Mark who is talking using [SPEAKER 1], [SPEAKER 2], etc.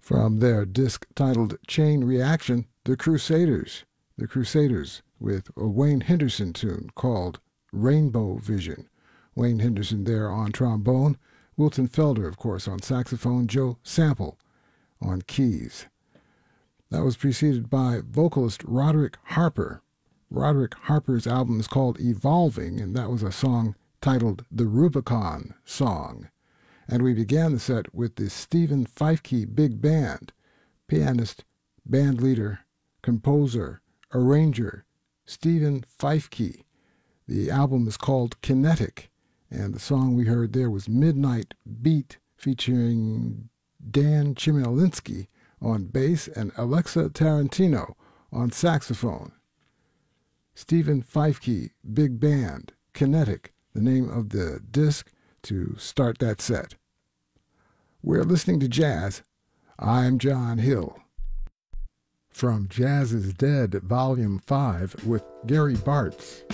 [SPEAKER 1] From their disc titled Chain Reaction, The Crusaders with a Wayne Henderson tune called Rainbow Vision. Wayne Henderson there on trombone, Wilton Felder, of course, on saxophone, Joe Sample on keys. That was preceded by vocalist Roderick Harper. Roderick Harper's album is called Evolving, and that was a song titled The Rubicon Song. And we began the set with the Stephen Feifke Big Band, pianist, band leader, composer, arranger, Stephen Feifke. The album is called Kinetic, and the song we heard there was Midnight Beat, featuring Dan Chmielewski on bass and Alexa Tarantino on saxophone. Stephen Feifke Big Band, Kinetic, the name of the disc to start that set. We're listening to jazz. I'm John Hill. From Jazz is Dead, Volume 5, with Gary Bartz.